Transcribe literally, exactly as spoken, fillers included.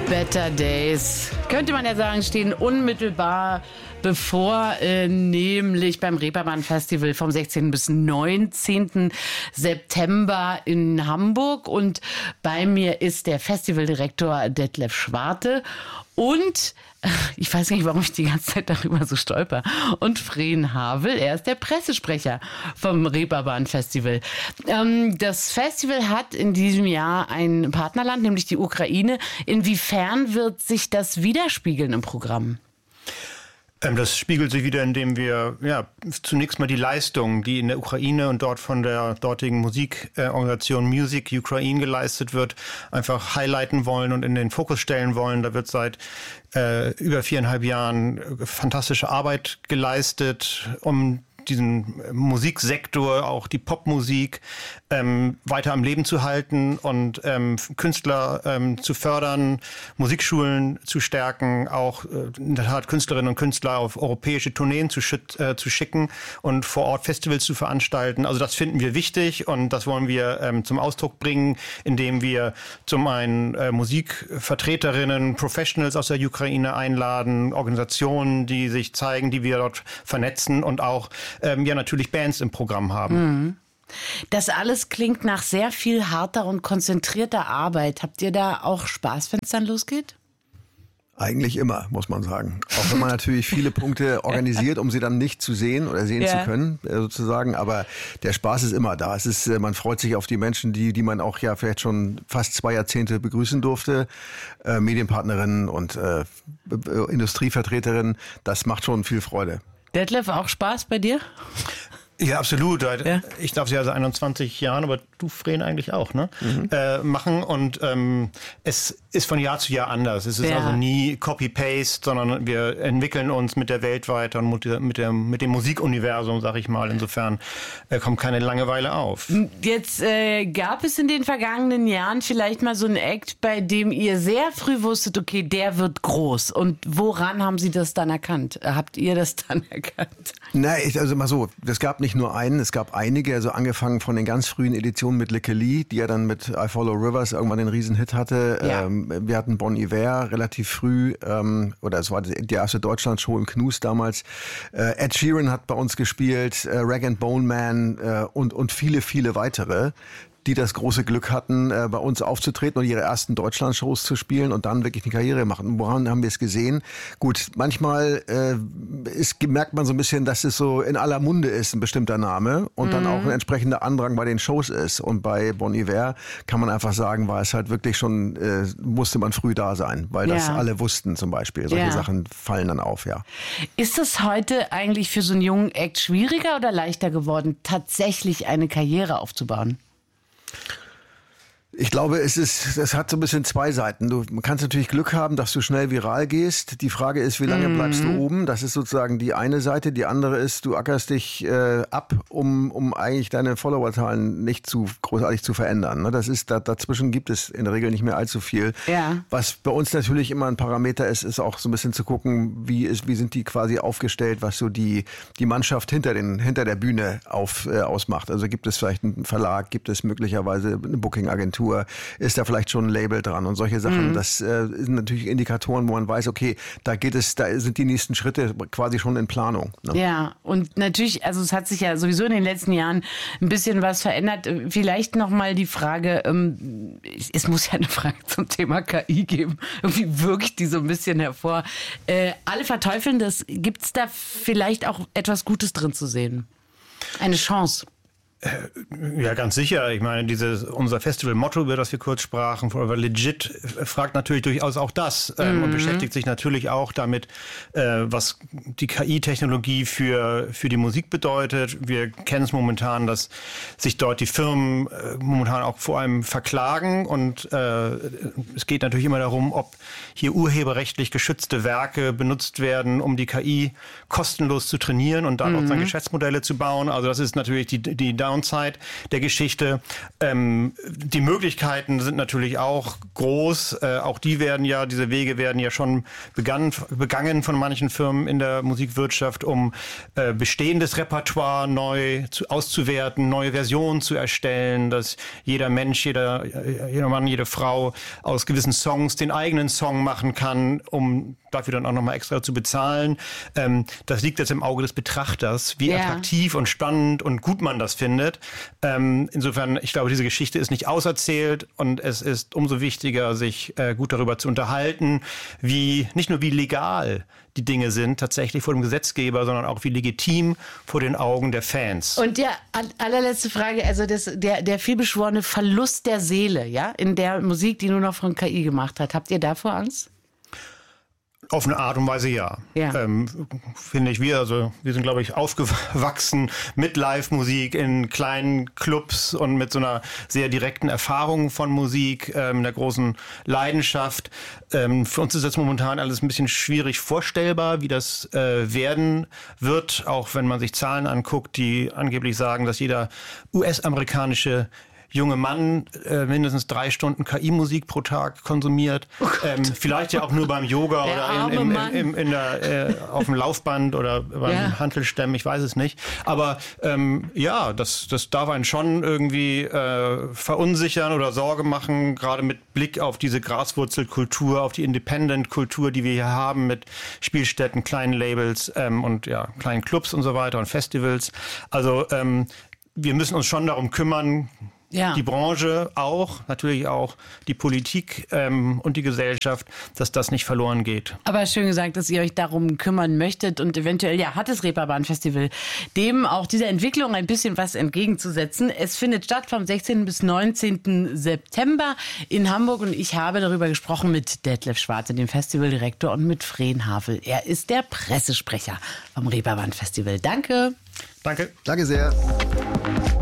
Better Days, könnte man ja sagen, stehen unmittelbar bevor, äh, nämlich beim Reeperbahn Festival vom sechzehnten bis neunzehnten September in Hamburg. Und bei mir ist der Festivaldirektor Detlef Schwarte und ich weiß nicht, warum ich die ganze Zeit darüber so stolper. Und Fren Havel, er ist der Pressesprecher vom Reeperbahn Festival. Ähm, das Festival hat in diesem Jahr ein Partnerland, nämlich die Ukraine. Inwiefern wird sich das widerspiegeln im Programm? Das spiegelt sich wieder, indem wir ja zunächst mal die Leistung, die in der Ukraine und dort von der dortigen Musikorganisation Music Ukraine geleistet wird, einfach highlighten wollen und in den Fokus stellen wollen. Da wird seit äh, über viereinhalb Jahren fantastische Arbeit geleistet, um diesen Musiksektor, auch die Popmusik, ähm, weiter am Leben zu halten und ähm, Künstler ähm, zu fördern, Musikschulen zu stärken, auch äh, in der Tat Künstlerinnen und Künstler auf europäische Tourneen zu, schick, äh, zu schicken und vor Ort Festivals zu veranstalten. Also das finden wir wichtig und das wollen wir ähm, zum Ausdruck bringen, indem wir zum einen äh, Musikvertreterinnen, Professionals aus der Ukraine einladen, Organisationen, die sich zeigen, die wir dort vernetzen und auch ähm, ja natürlich Bands im Programm haben. Mhm. Das alles klingt nach sehr viel harter und konzentrierter Arbeit. Habt ihr da auch Spaß, wenn es dann losgeht? Eigentlich immer, muss man sagen. Auch wenn man natürlich viele Punkte organisiert, um sie dann nicht zu sehen oder sehen ja. zu können, sozusagen. Aber der Spaß ist immer da. Es ist, man freut sich auf die Menschen, die, die man auch ja vielleicht schon fast zwei Jahrzehnte begrüßen durfte. Äh, Medienpartnerinnen und äh, Industrievertreterinnen. Das macht schon viel Freude. Detlef, auch Spaß bei dir? Ja, absolut. Ja. Ich darf sie ja seit einundzwanzig Jahren, aber du, Fren, eigentlich auch, ne? Mhm. Äh, machen. Und ähm, es ist von Jahr zu Jahr anders. Es ist ja. also nie Copy-Paste, sondern wir entwickeln uns mit der Welt weiter und mit, der, mit, der, mit dem Musikuniversum, sag ich mal. Insofern äh, kommt keine Langeweile auf. Jetzt äh, gab es in den vergangenen Jahren vielleicht mal so einen Act, bei dem ihr sehr früh wusstet, okay, der wird groß. Und woran haben Sie das dann erkannt? Habt ihr das dann erkannt? Na, ich, also mal so, es gab nicht nur einen, es gab einige, also angefangen von den ganz frühen Editionen mit Likke Lee, die ja dann mit I Follow Rivers irgendwann den Riesenhit hatte. Ja. Ähm, wir hatten Bon Iver relativ früh, ähm, oder es war die erste Deutschland-Show im Knus damals. Äh, Ed Sheeran hat bei uns gespielt, äh, Rag and Bone Man äh, und, und viele, viele weitere, die das große Glück hatten, äh, bei uns aufzutreten und ihre ersten Deutschland-Shows zu spielen und dann wirklich eine Karriere machen. Woran haben wir es gesehen? Gut, manchmal äh, ist, merkt man so ein bisschen, dass es so in aller Munde ist, ein bestimmter Name und mhm. dann auch ein entsprechender Andrang bei den Shows ist. Und bei Bon Iver kann man einfach sagen, war es halt wirklich schon, äh, musste man früh da sein, weil ja. das alle wussten zum Beispiel. Solche ja. Sachen fallen dann auf, ja. Ist es heute eigentlich für so einen jungen Act schwieriger oder leichter geworden, tatsächlich eine Karriere aufzubauen? Ich glaube, es ist, es hat so ein bisschen zwei Seiten. Du kannst natürlich Glück haben, dass du schnell viral gehst. Die Frage ist, wie lange bleibst du oben? Das ist sozusagen die eine Seite. Die andere ist, du ackerst dich äh, ab, um, um eigentlich deine Followerzahlen nicht zu großartig zu verändern. Ne? Das ist, da, dazwischen gibt es in der Regel nicht mehr allzu viel. Ja. Was bei uns natürlich immer ein Parameter ist, ist auch so ein bisschen zu gucken, wie ist, wie sind die quasi aufgestellt, was so die, die Mannschaft hinter den, hinter der Bühne auf, äh, ausmacht. Also gibt es vielleicht einen Verlag, gibt es möglicherweise eine Booking-Agentur, ist da vielleicht schon ein Label dran und solche Sachen. Mhm. Das äh, sind natürlich Indikatoren, wo man weiß, okay, da geht es, da sind die nächsten Schritte quasi schon in Planung. Ne? Ja, und natürlich, also es hat sich ja sowieso in den letzten Jahren ein bisschen was verändert. Vielleicht nochmal die Frage, ähm, es muss ja eine Frage zum Thema K I geben. Irgendwie wirkt die so ein bisschen hervor. Äh, alle verteufeln das. Gibt es da vielleicht auch etwas Gutes drin zu sehen? Eine Chance? Ja, ganz sicher. Ich meine, dieses, unser Festival-Motto, über das wir kurz sprachen, Forever Legit, fragt natürlich durchaus auch das ähm, mhm. und beschäftigt sich natürlich auch damit, äh, was die K I-Technologie für, für die Musik bedeutet. Wir kennen es momentan, dass sich dort die Firmen äh, momentan auch vor allem verklagen und äh, es geht natürlich immer darum, ob hier urheberrechtlich geschützte Werke benutzt werden, um die K I kostenlos zu trainieren und dann mhm. auch dann Geschäftsmodelle zu bauen. Also das ist natürlich die, die Underground-Zeit der Geschichte. Ähm, die Möglichkeiten sind natürlich auch groß. Äh, auch die werden ja, diese Wege werden ja schon begann, begangen von manchen Firmen in der Musikwirtschaft, um äh, bestehendes Repertoire neu zu, auszuwerten, neue Versionen zu erstellen, dass jeder Mensch, jeder, jeder Mann, jede Frau aus gewissen Songs den eigenen Song machen kann, um dafür dann auch nochmal extra zu bezahlen. Ähm, das liegt jetzt im Auge des Betrachters, wie ja. attraktiv und spannend und gut man das findet. Ähm, insofern, ich glaube, diese Geschichte ist nicht auserzählt und es ist umso wichtiger, sich äh, gut darüber zu unterhalten, wie, nicht nur wie legal die Dinge sind, tatsächlich vor dem Gesetzgeber, sondern auch wie legitim vor den Augen der Fans. Und der allerletzte Frage, also das, der, der vielbeschworene Verlust der Seele, ja, in der Musik, die nur noch von K I gemacht hat. Habt ihr davor Angst? Auf eine Art und Weise ja, ja. Ähm, finde ich. Wir, also wir sind, glaube ich, aufgewachsen mit Live-Musik in kleinen Clubs und mit so einer sehr direkten Erfahrung von Musik, ähm, einer großen Leidenschaft. Ähm, für uns ist das momentan alles ein bisschen schwierig vorstellbar, wie das äh, werden wird, auch wenn man sich Zahlen anguckt, die angeblich sagen, dass jeder U S-amerikanische junge Mann äh, mindestens drei Stunden K I-Musik pro Tag konsumiert. Oh ähm, vielleicht ja auch nur beim Yoga der oder in, in, in, in der, äh, auf dem Laufband oder beim ja. Hantelstämmen, ich weiß es nicht. Aber ähm, ja, das, das darf einen schon irgendwie äh, verunsichern oder Sorge machen, gerade mit Blick auf diese Graswurzelkultur, auf die Independent-Kultur, die wir hier haben mit Spielstätten, kleinen Labels ähm, und ja, kleinen Clubs und so weiter und Festivals. Also ähm, wir müssen uns schon darum kümmern, ja. die Branche auch, natürlich auch die Politik ähm, und die Gesellschaft, dass das nicht verloren geht. Aber schön gesagt, dass ihr euch darum kümmern möchtet und eventuell ja hat das Reeperbahn-Festival dem auch dieser Entwicklung ein bisschen was entgegenzusetzen. Es findet statt vom sechzehnten bis neunzehnten September in Hamburg und ich habe darüber gesprochen mit Detlef Schwarze, dem Festivaldirektor, und mit Fren Havel. Er ist der Pressesprecher vom Reeperbahn-Festival. Danke. Danke. Danke sehr.